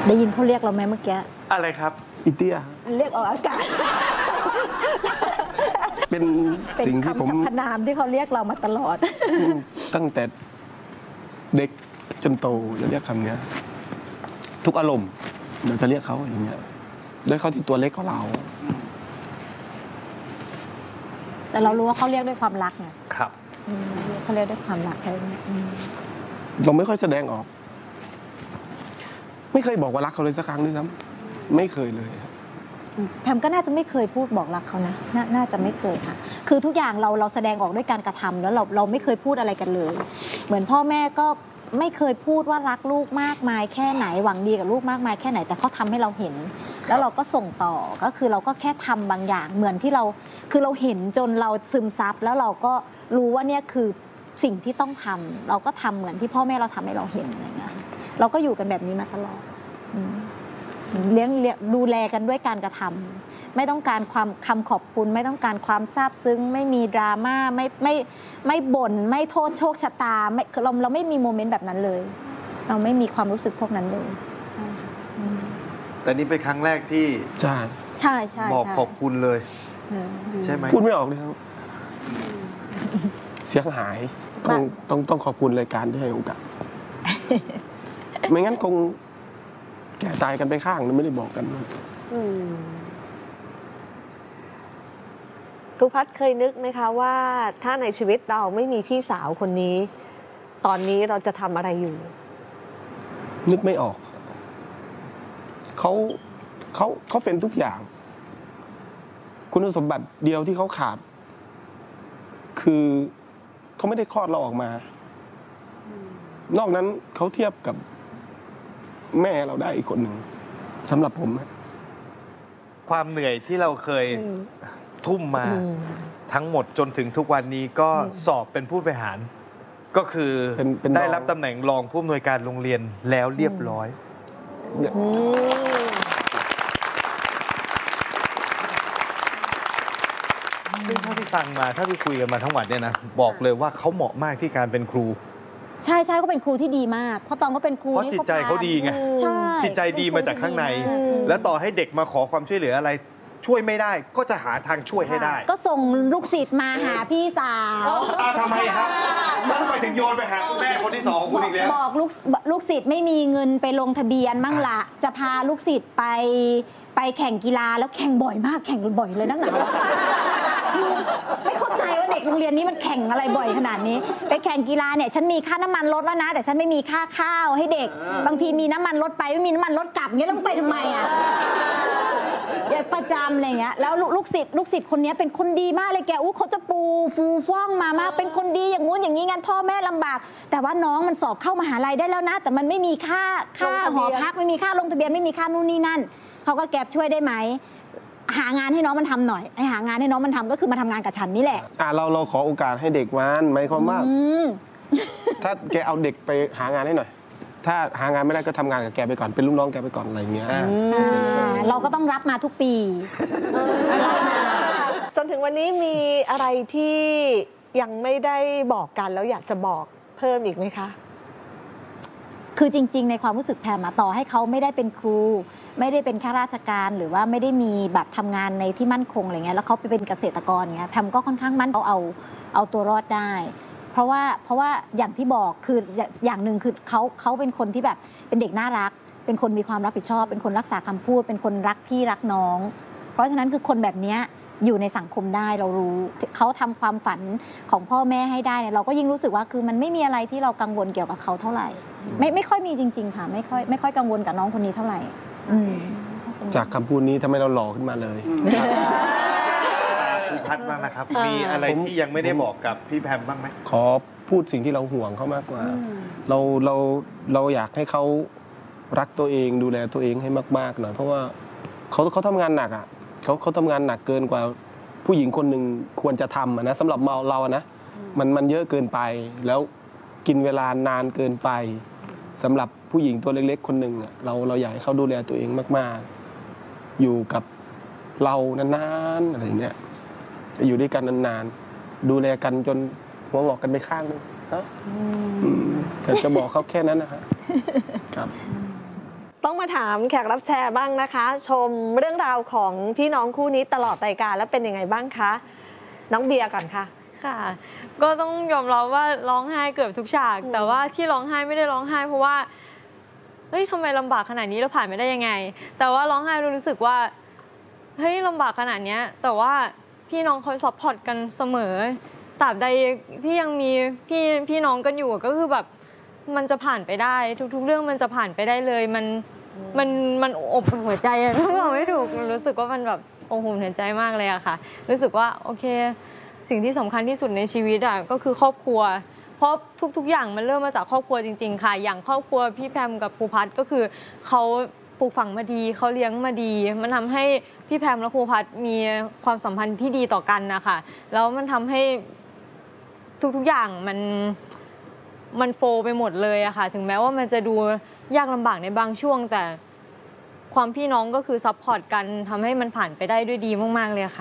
ได้ยินเขาเรียกเราไหมเมื่อกี้อะไรครับอีเตี้ยเรียกออกอากาศเป็นสิ่งที่ผมคำสรรพนามที่เขาเรียกเรามาตลอดตั้งแต่เด็กจนโตจะเรียกคำนี้ทุกอารมณ์เดี๋ยวจะเรียกเขาอย่างเงี้ยด้วยเขาที่ตัวเล็กกว่าเราแต่เรารู้ว่าเขาเรียกด้วยความรักไงครับเขาเรียกด้วยความรักเราไม่ค่อยแสดงออกไม่เคยบอกว่ารักเขาเลยสักครั้งด้วยซ้ำไม่เคยเลยแพมก็น่าจะไม่เคยพูดบอกรักเขานะน่าจะไม่เคยค่ะคือทุกอย่างเราแสดงออกด้วยการกระทำแล้วเราไม่เคยพูดอะไรกันเลยเหมือนพ่อแม่ก็ไม่เคยพูดว่ารักลูกมากมายแค่ไหนหวังดีกับลูกมากมายแค่ไหนแต่เขาทำให้เราเห็นแล้วเราก็ส่งต่อก็คือเราก็แค่ทำบางอย่างเหมือนที่เราคือเราเห็นจนเราซึมซับแล้วเราก็รู้ว่าเนี่ยคือสิ่งที่ต้องทำเราก็ทำเหมือนที่พ่อแม่เราทำให้เราเห็นอะไรเงี้ยเราก็อยู่กันแบบนี้มาตลอดเลี้ยงดูแลกันด้วยการกระทำไม่ต้องการคำขอบคุณไม่ต้องการความซาบซึ้งไม่มีดราม่าไม่บ่นไม่โทษโชคชะตาเราไม่มีโมเมนต์แบบนั้นเลยเราไม่มีความรู้สึกพวกนั้นเลยแต่นี่เป็นครั้งแรกที่ใช่บอกขอบคุณเลยใช่ไหมพูดไม่ออกเลยครับเสียงหายต้องขอบคุณรายการที่ให้โอกาสไม่งั้นคงแก่ตายกันไปข้างไม่ได้บอกกันครูพัฒน์เคยนึกไหมคะว่าถ้าในชีวิตเราไม่มีพี่สาวคนนี้ตอนนี้เราจะทำอะไรอยู่นึกไม่ออกเขาเป็นทุกอย่างคุณสมบัติเดียวที่เขาขาดคือเขาไม่ได้คลอดเราออกมานอกนั้นเขาเทียบกับแม่เราได้อีกคนหนึ่งสำหรับผมความเหนื่อยที่เราเคยทุ่มมาทั้งหมดจนถึงทุกวันนี้ก็สอบเป็นผู้บริหารก็คือได้รับตำแหน่งรองผู้อำนวยการโรงเรียนแล้วเรียบร้อยซึ่งเท่าที่ฟังมาถ้าที่คุยกันมาทั้งวันเนี่ยนะบอกเลยว่าเขาเหมาะมากที่การเป็นครูใช่ก็เป็นครูที่ดีมากเพราะตอนก็เป็นครูนี่จิตใจเขาดีไงจิตใจดีมาจากข้างในแล้วต่อให้เด็กมาขอความช่วยเหลืออะไรช่วยไม่ได้ก็จะหาทางช่วยให้ได้ก็ส่งลูกศิษย์มาหาพี่สาวทำไมครับแล้วทำไมถึงโยนไปหาแม่คนที่สองของคุณอีกแล้วบอกลูกศิษย์ไม่มีเงินไปลงทะเบียนมั่งละจะพาลูกศิษย์ไปแข่งกีฬาแล้วแข่งบ่อยมากแข่งบ่อยเลยนักหนาคือไม่เข้าใจว่าเด็กโรงเรียนนี้มันแข่งอะไรบ่อยขนาดนี้ไปแข่งกีฬาเนี่ยฉันมีค่าน้ำมันลดแล้วนะแต่ฉันไม่มีค่าข้าวให้เด็กบางทีมีน้ำมันลดไปไม่มีน้ำมันลดกลับเงี้ยต้องไปทำไมอ่ะคือประจำอะไรเงี้ยแล้วลูกศิษย์คนนี้เป็นคนดีมากเลยแกเขาจะปูฟูฟ่องมามากเป็นคนดีอย่างงู้นอย่างนี้งั้นพ่อแม่ลำบากแต่ว่าน้องมันสอบเข้ามหาลัยได้แล้วนะแต่มันไม่มีค่าหอพักไม่มีค่าลงทะเบียนไม่มีค่านู่นนี่นั่นเขาก็แก็บช่วยได้ไหมหางานให้น้องมันทำหน่อยไอหางานให้น้องมันทำก็คือมาทำงานกับฉันนี่แหละเราขอโอกาสให้เด็กมันหมายความว่าถ้าแกเอาเด็กไปหางานให้หน่อยถ้าหางานไม่ได้ก็ทำงานกับแกไปก่อนเป็นลูกน้องแกไปก่อนอะไรเงี้ยเราก็ต้องรับมาทุกปีจนถึงวันนี้มีอะไรที่ยังไม่ได้บอกกันแล้วอยากจะบอกเพิ่มอีกไหมคะคือจริงๆในความรู้สึกแพมต่อให้เขาไม่ได้เป็นครูไม่ได้เป็นข้าราชการหรือว่าไม่ได้มีแบบทำงานในที่มั่นคงอะไรเงี้ยแล้วเขาไปเป็นเกษตรกรเงี้ยแพมก็ค่อนข้างมั่นเขาเอาตัวรอดได้เพราะว่าอย่างที่บอกคืออย่างหนึ่งคือเขาเป็นคนที่แบบเป็นเด็กน่ารักเป็นคนมีความรับผิดชอบเป็นคนรักษาคำพูดเป็นคนรักพี่รักน้องเพราะฉะนั้นคือคนแบบนี้อยู่ในสังคมได้เรารู้เขาทำความฝันของพ่อแม่ให้ได้เนี่ยเราก็ยิ่งรู้สึกว่าคือมันไม่มีอะไรที่เรากังวลเกี่ยวกับเขาเท่าไหร่ไม่ค่อยมีจริงๆค่ะไม่ค่อยกังวลกับน้องคนนี้เท่าไหร่จากคำพูดนี้ทำให้เราหล่อขึ้นมาเลยครูพัฒน์บ้างนะครับมีอะไรที่ยังไม่ได้บอกกับพี่แพมบ้างไหมขอพูดสิ่งที่เราห่วงเขามากกว่าเราอยากให้เขารักตัวเองดูแลตัวเองให้มากๆหน่อยเพราะว่าเขาทำงานหนักอ่ะเขาทำงานหนักเกินกว่าผู้หญิงคนหนึ่งควรจะทำนะสำหรับเรานะมันเยอะเกินไปแล้วกินเวลานานเกินไปสำหรับผู้หญิงตัวเล็กๆคนหนึ่งเราอยากให้เขาดูแลตัวเองมากๆอยู่กับเรานานๆอะไรเงี้ยอยู่ด้วยกันนานๆดูแลกันจนหัวงอกกันไปข้างนึงนะจะบอกเขาแค่นั้นนะครับต้องมาถามแขกรับแชร์บ้างนะคะ ชมเรื่องราวของพี่น้องคู่นี้ตลอดรายการแล้วเป็นยังไงบ้างคะน้องเบียร์ก่อนค่ะค่ะ ก็ต้องยอมรับว่าร้องไห้เกือบทุกฉาก แต่ว่าที่ร้องไห้ไม่ได้ร้องไห้เพราะว่าเฮ้ยทำไมลำบากขนาดนี้เราผ่านไม่ได้ยังไง แต่ว่าร้องไห้รู้สึกว่าเฮ้ยลำบากขนาดเนี้ยแต่ว่าพี่น้องคอยซัพพอร์ตกันเสมอตราบใดที่ยังมีพี่น้องกันอยู่ก็คือแบบมันจะผ่านไปได้ทุกๆเรื่องมันจะผ่านไปได้เลยมันอบอุ่นหัวใจอะบอกไม่ถูกรู้สึกว่ามันแบบอบอุ่นหัวใจมากเลยอะค่ะรู้สึกว่าโอเคสิ่งที่สำคัญที่สุดในชีวิตอะก็คือครอบครัวเพราะทุกๆอย่างมันเริ่มมาจากครอบครัวจริงๆค่ะอย่างครอบครัวพี่แพมกับครูพัฒน์ก็คือเขาปลูกฝังมาดีเขาเลี้ยงมาดีมันทำให้พี่แพมและครูพัฒน์มีความสัมพันธ์ที่ดีต่อกันนะคะแล้วมันทำให้ทุกๆอย่างมันโฟไปหมดเลยอะค่ะถึงแม้ว่ามันจะดูยากลำบากในบางช่วงแต่ความพี่น้องก็คือซัพพอร์ตกันทำให้มันผ่านไปได้ด้วยดีมากๆเลยค่ะ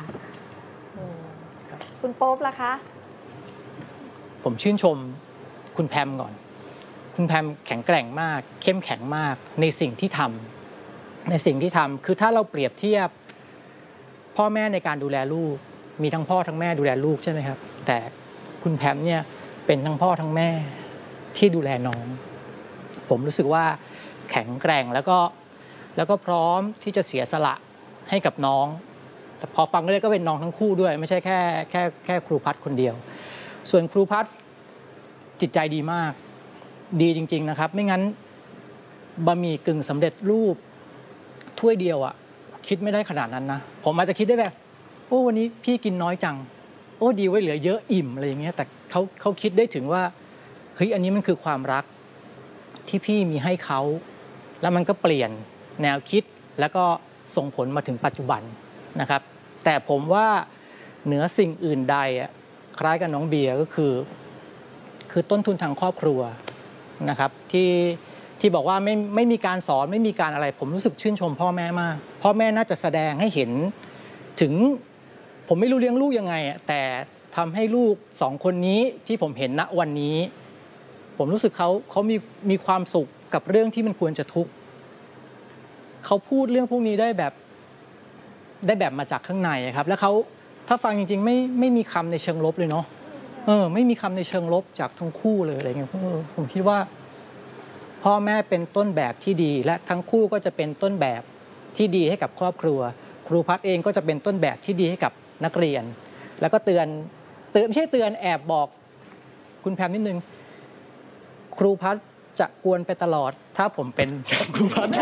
คุณโป๊ปล่ะคะผมชื่นชมคุณแพมก่อนคุณแพมแข็งแกร่งมากเข้มแข็งมากในสิ่งที่ทำคือถ้าเราเปรียบเทียบพ่อแม่ในการดูแลลูกมีทั้งพ่อทั้งแม่ดูแลลูกใช่ไหมครับแต่คุณแพมเนี่ยเป็นทั้งพ่อทั้งแม่ที่ดูแลน้องผมรู้สึกว่าแข็งแกร่งแล้วก็พร้อมที่จะเสียสละให้กับน้องแต่พอฟังเลยก็เป็นน้องทั้งคู่ด้วยไม่ใช่แค่ครูพัฒน์คนเดียวส่วนครูพัฒน์จิตใจดีมากดีจริงๆนะครับไม่งั้นบะหมี่กึ่งสำเร็จรูปถ้วยเดียวอ่ะคิดไม่ได้ขนาดนั้นนะผมอาจจะคิดได้แบบโอ้วันนี้พี่กินน้อยจังโอ้ดีไว้เหลือเยอะอิ่มอะไรอย่างเงี้ยแต่เขาคิดได้ถึงว่าเฮ้ยอันนี้มันคือความรักที่พี่มีให้เขาแล้วมันก็เปลี่ยนแนวคิดแล้วก็ส่งผลมาถึงปัจจุบันนะครับแต่ผมว่าเหนือสิ่งอื่นใดอ่ะคล้ายกับน้องเบียร์ก็คือต้นทุนทางครอบครัวนะครับที่บอกว่าไม่มีการสอนไม่มีการอะไร ผมรู้สึกชื่นชมพ่อแม่มากพ่อแม่น่าจะแสดงให้เห็นถึงผมไม่รู้เลี้ยงลูกยังไงแต่ทำให้ลูก2คนนี้ที่ผมเห็นณวันนี้ ผมรู้สึกเขามีความสุขกับเรื่องที่มันควรจะทุกข์เขาพูดเรื่องพวกนี้ได้แบบมาจากข้างในครับแล้วเขาถ้าฟังจริงๆไม่มีคำในเชิงลบเลยเนาะไม่มีคำในเชิงลบจากทั้งคู่เลยอะไรเงี้ยผมคิดว่าพ่อแม่เป็นต้นแบบที่ดีและทั้งคู่ก็จะเป็นต้นแบบที่ดีให้กับครอบครัวครูพัฒน์เองก็จะเป็นต้นแบบที่ดีให้กับนักเรียนแล้วก็เตือนไม่ใช่เตือนแอบบอกคุณแพมนิดนึงครูพัฒน์จะกวนไปตลอดถ้าผมเป็นครูพัฒน์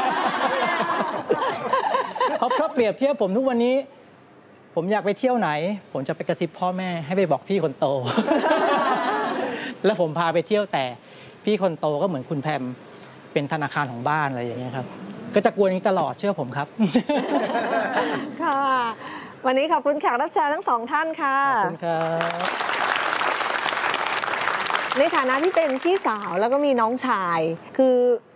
เพราะเปรียบเทียบผมทุกวันนี้ผมอยากไปเที่ยวไหนผมจะไปกระซิบพ่อแม่ให้ไปบอกพี่คนโต แล้วผมพาไปเที่ยวแต่พี่คนโตก็เหมือนคุณแพมเป็นธนาคารของบ้านอะไรอย่างเงี้ยครับก็จะกวนนี้ตลอดเชื่อผมครับค่ะวันนี้ขอบคุณแขกรับเชิญทั้ง2ท่านค่ะขอบคุณครับในฐานะที่เป็นพี่สาวแล้วก็มีน้องชายคือ